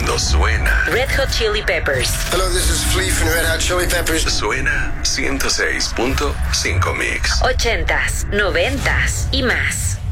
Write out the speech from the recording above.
cuando suena Red Hot Chili Peppers. Hello, this is Flea from Red Hot Chili Peppers. suena 106.5 Mix. 80s, 90s y más.